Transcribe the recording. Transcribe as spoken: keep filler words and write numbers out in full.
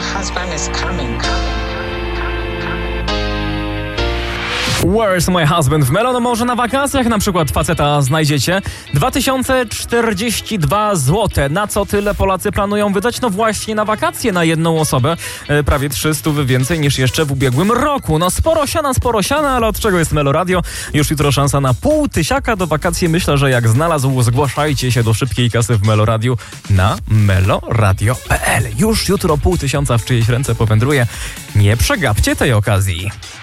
husband is coming. Where's my husband? W Melo, no może na wakacjach na przykład faceta znajdziecie. dwa tysiące czterdzieści dwa złote. Na co tyle Polacy planują wydać? No właśnie na wakacje na jedną osobę. E, prawie trzysta więcej niż jeszcze w ubiegłym roku. No sporo siana, sporo siana, ale od czego jest Melo Radio? Już jutro szansa na pół tysiaka do wakacji. Myślę, że jak znalazł, zgłaszajcie się do szybkiej kasy w Melo Radio na meloradio kropka p l. Już jutro pół tysiąca w czyjeś ręce powędruje. Nie przegapcie tej okazji.